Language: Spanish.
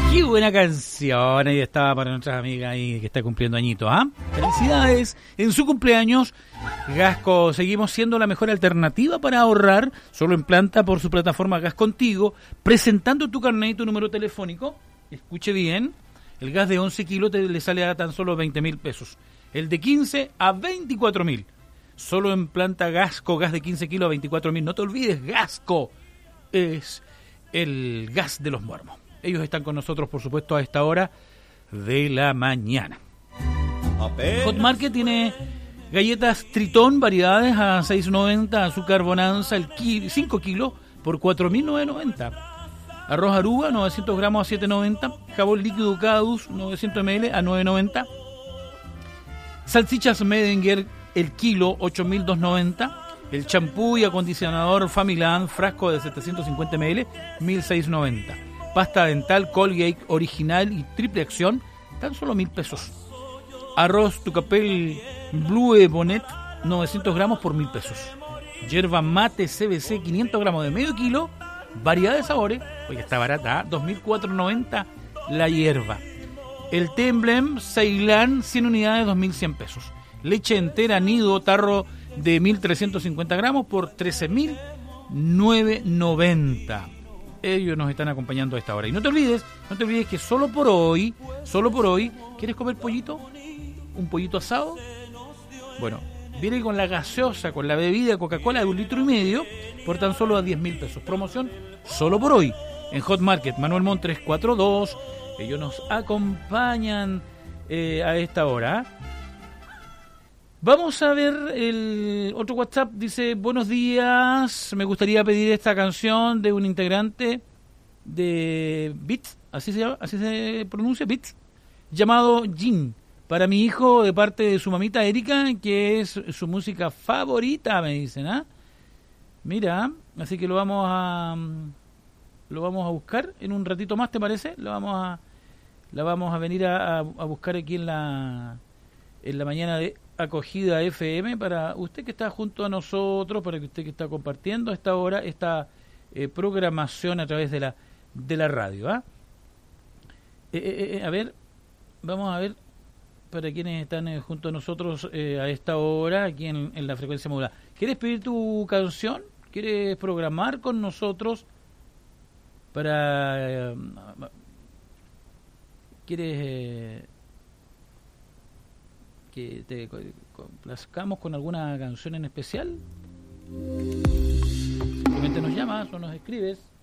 Qué buena canción, ahí estaba para nuestras amigas ahí que está cumpliendo añitos, ¿ah? Felicidades en su cumpleaños. Gasco, seguimos siendo la mejor alternativa para ahorrar, solo en planta por su plataforma Gas Contigo, presentando tu carnet y tu número telefónico. Escuche bien, el gas de 11 kilos le sale a tan solo 20.000 pesos, el de 15 a 24.000. Solo en planta Gasco, gas de 15 kilos a 24.000. No te olvides, Gasco es el gas de los muermos. Ellos están con nosotros, por supuesto, a esta hora de la mañana. Hot Market tiene galletas Tritón, variedades a 6.90, azúcar Bonanza, 5 kilos por 4.990. Arroz Aruba, 900 gramos a 7.90. Jabón líquido Cadus, 900 ml a 9.90. Salchichas Medinger, el kilo, 8.290. El champú y acondicionador Familand, frasco de 750 ml, 1.690. Pasta dental Colgate original y triple acción, tan solo 1.000 pesos. Arroz Tucapel Blue Bonnet, 900 gramos por 1.000 pesos. Yerba mate CBC, 500 gramos de medio kilo, variedad de sabores. Oye, está barata, 2.490 la hierba. El té Emblem Ceilán, 100 unidades, 2.100 pesos. Leche entera nido, tarro de 1.350 gramos por 13.990. Ellos nos están acompañando a esta hora. Y no te olvides que solo por hoy, ¿quieres comer pollito? ¿Un pollito asado? Bueno, viene con la gaseosa, con la bebida Coca-Cola de 1,5 litros por tan solo a 10.000 pesos. Promoción solo por hoy en Hot Market, Manuel Montt 342. Ellos nos acompañan a esta hora. Vamos a ver el otro WhatsApp. Dice, buenos días, me gustaría pedir esta canción de un integrante de Beats, así se pronuncia, Beats, llamado Jin, para mi hijo de parte de su mamita Erika, que es su música favorita, me dicen, ¿ah? Mira, así que lo vamos a buscar en un ratito más, ¿te parece? La vamos a venir a buscar aquí en la mañana de Acogida FM, para usted que está junto a nosotros, para que usted que está compartiendo a esta hora esta programación a través de la radio, ¿ah? A ver, vamos a ver para quienes están junto a nosotros a esta hora aquí en la frecuencia modulada. ¿Quieres pedir tu canción? ¿Quieres programar con nosotros para quieres que te complazcamos con alguna canción en especial? Simplemente nos llamas o nos escribes